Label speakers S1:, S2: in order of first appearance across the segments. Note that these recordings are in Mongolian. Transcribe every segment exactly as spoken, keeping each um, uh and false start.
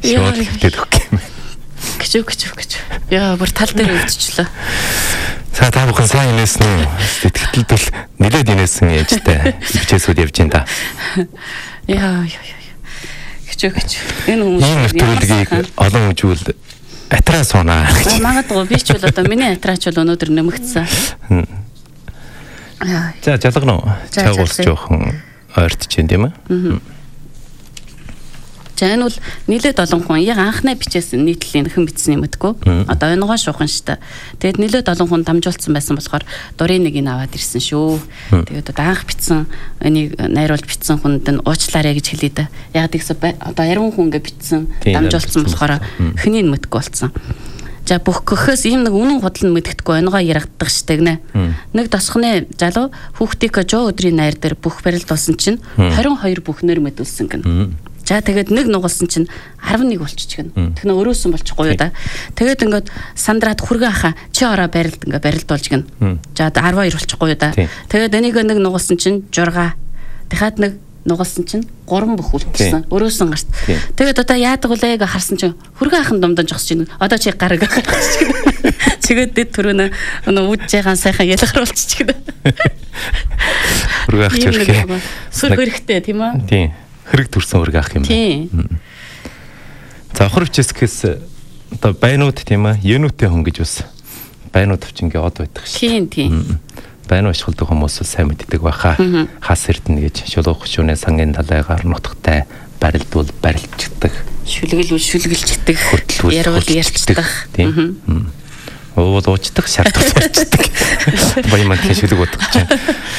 S1: Шууд хөвтөд өгөх юм.
S2: Гэчүү гэчүү гэчүү. Яа, бүр тал дээр өвдчихлөө.
S1: За та бүхэн сайн инээсэн үү? Сэтгэлд бол нэлээд инээсэн ээжтэй. Хичээсүүд явж байна да.
S2: Яа, яа, яа. Гэчүү гэчүү. Энэ хүмүүс
S1: ийм нэвтрүүлгийг олон үжүүл атраа суунаа.
S2: Магадгүй би ч бол одоо миний атраач бол өнөөдөр нэмэгдсэн.
S1: За жалгано. Чаг ус жоохон ойртож байна тийм ээ.
S2: За энэ бол нэлээд олон хүн яг анхны бичээс нийтлэлийн хэн бичсэн юм гэдэггүй. Одоо оногоо шуухан штэ. Тэгээд нэлээд олон хүн дамжуулсан байсан болохоор дурын нэг ин аваад ирсэн шүү. Тэгээд одоо анх бичсэн энийг найруулж бичсэн хүнд нь уучлаарай гэж хэлээ да. Яг тэгсэ одоо яруу хүн ингээ бичсэн дамжуулсан болохоор хэнийг мэдгүй болсон. За бүх гөхөөс ийм нэг үнэн худал нь мэддэхгүй оногоо ярагддаг штэ гинэ. Нэг тосхны залуу хүүхдийг жоо өдрийн найр дээр бүх барилдуулсан чинь хорин хоёр бүхнээр мэдүүлсэн гин. За тэгээд нэг нугалсан чинь арав нэг болчих гэн. Тэгнэ өрөөсөн болчихгүй юу да. Тэгээд ингээд сандраад хүргэн ахаа чи ороо барилд ингээд барилдуулж гэн. За арав хоёр болчихгүй юу да. Тэгээд энийг нэг нугалсан чинь журга. Дахиад нэг нугалсан чинь гурван бүх үлдсэн. Өрөөсөн гарт. Тэгээд одоо яадаг вүлээ гэж харсан чинь хүргэн ахын думдаж зогсож гин. Одоо чи гараг гарч гин. Чигээд дэд түрүүнэ өнөө үдж байгаа сайхан ялгаруулчих гин.
S1: Хүргэн ах чирхээ.
S2: Сүр хэрэгтэй тийм үү?
S1: Тийм. Хэрэг төрсөн үрг ах юм байна. За охор хичээсгээс одоо байнууд тийм ээ, юунуутэй хүн гэж бас байнууд авч ингээ од байдаг шээ.
S2: Тийм тийм.
S1: Байнуу ашигладаг хүмүүс сайн мэддэг байхаа. Хас эрдэнэ гэж шулуух шүнээ сангийн талайгаар нутагтай барилдвал барилчдаг.
S2: Шүлгэлвэл шүлгэлждэг.
S1: Ярвал
S2: ярьцдаг.
S1: Тийм. Уул уучдаг, шаардлагатай ярьцдаг. Баяман тийм шүлэг бодох гэж.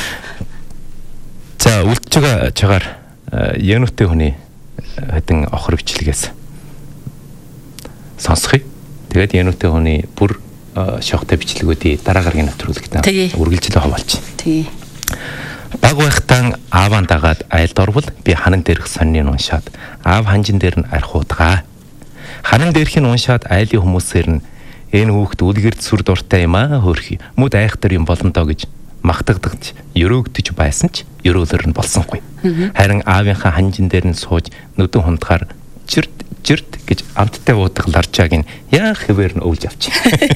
S1: За үлдэж байгаа чагаар Янутэй хүний хэдэн охор бичлэгээс сонсхий. Тэгээд Янутэй хүний бүр шогтой бичлэгүүдийн дараа гаргийн нэвтрүүлэгтээ үргэлжлэн хаваалж.
S2: Тий.
S1: Баг байхтаа ааван дагаад айлд орвол би ханан дээрх сонныг уншаад аав ханжин дээр нь архуудгаа. Ханан дээрхийг уншаад айлын хүмүүсээр нь энэ хүүхд үлгэрд сүр дуртай юм аа хөөрхий. Мөд айхтар юм болно доо гэж магтагдагч өрөөгдөж байсан ч өрөөлөр нь болсонгүй. Харин аавынхаа ханжин дээр нь сууж нүдэн хундахаар жирт жирт гэж амттай уудаг ларчааг нь яах хэвээр нь өвж авчих.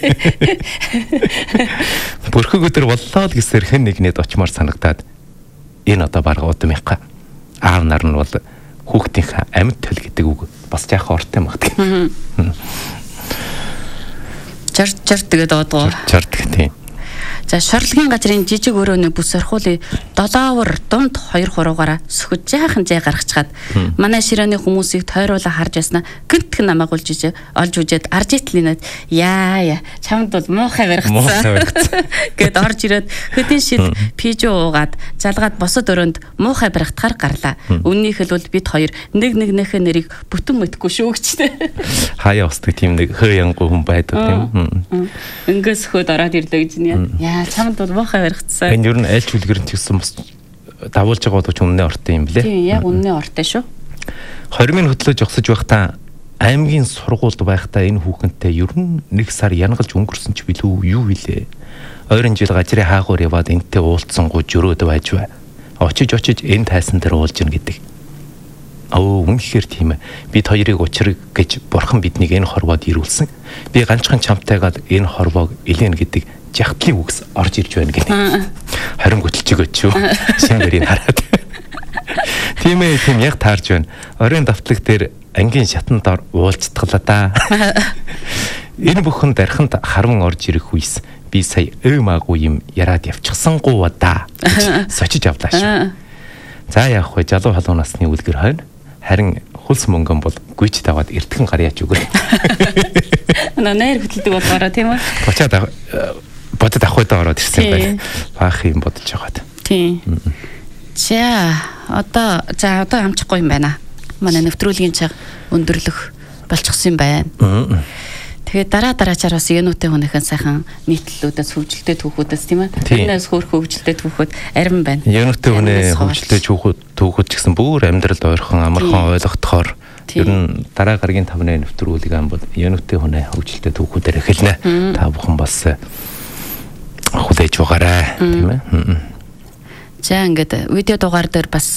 S1: Бүрхэг өдөр боллоо л гэсээр хэн нэгнээд очмоор санагдаад энэ одоо барга удамынхаа аав нар нь бол хүүхдийнхээ амьд төл гэдэг үг бас жаахан ортой магтдаг.
S2: Жарт жарт тэгээд одгоо.
S1: Жарт тийм.
S2: За шорлогийн газрын жижиг өрөөний бүс орхуулын долоовор дунд хоёр хуруугаараа сөхөж жаахан жай гаргачаад манай ширээний хүмүүсийг тойруулаа харж яснаа гинтг намайг олж ижээ олж үжээд арж итлинээд яа яа чамд бол муухай баригдсан гэд орж ирээд хөдийн шил пижо уугаад залгаад босод өрөөнд муухай баригдахаар гарлаа. Үннийх л бол бид хоёр нэг нэг нэхэ нэрийг бүтэн мэдгүй шүү гэжтэй.
S1: Хаяа устдаг тийм нэг хөө янгу хүн байдаг тийм.
S2: Ингээс хөөд ороод ирлээ гэж яа. Чамд бол муухай баригдсан.
S1: Энэ юу н айлч үлгэрэн тэгсэн бас давуулж байгаа бол үннээ ортой юм блэ?
S2: Тийм, яг үннээ ортой шүү.
S1: Хормын хөтлөө жогсож байхдаа аймгийн сургуульд байхдаа энэ хүүхэнтэй ер нь нэг сар янгалж өнгөрсөн ч билүү юу вүлээ. Ойрын жил газрын хаагуур яваад энтэй уулзсан гоо жөрөөд байж бай. Очиж очиж энэ тайсан дээр уулж ийн гэдэг. Оо үнэхээр тийм ээ. Бид хоёрыг учрыг гэж бурхан биднийг энэ хорвоод ирүүлсэн. Би ганцхан чамтайгаад энэ хорвоог илэн гэдэг жахтлын үгс орж ирж байна гэдэг. Харин гүтэлж өгөөч юу. Шингэрийг хараад. Тийм ээ, тийм яг таарж байна. Оройн давтлаг дээр ангийн шатанд ор уулзтгалаа да. Энэ бүхэн дарханд харман орж ирэх үес би сая өөмаагүй юм яраад явчихсан гоо да. Сочиж авлаа шүү. За яах вэ? Залуу халуун насны үлгэр хойно. Харин хулс мөнгөн бол гүйч таваад эртхэн гарьяач өгөр.
S2: Нээр хөтэлдэг болохоор тийм үү?
S1: Бочаад бодод авахудаа ороод ирсэн байх. Баах юм бодож байгаад.
S2: Тийм. За одоо за одоо амчихгүй юм байна. Манай нэвтрүүлгийн цаг өндөрлөх болчихсон юм байна. Тэгээд дараа дараачаар бас януутай хүнийхэн сайхан нийтлэлүүдээс хөгжилтэй түүхүүдээс тийм ээ. Тэрнээс хөөх хөгжилтэй түүхүүд арим байна.
S1: Януутай хүнээ хөгжилтэй түүхүүд түүхүүд ч гэсэн бүр амьдралд ойрхон амархан ойлгохоор ер нь дараа гаргийн тавны нэвтрүүлэг ам бол януутай хүнээ хөгжилтэй түүхүүдээр эхэлнэ. Та бүхэн бас хүлээж байгаарай тийм ээ.
S2: За ингээд видео дугаар дээр бас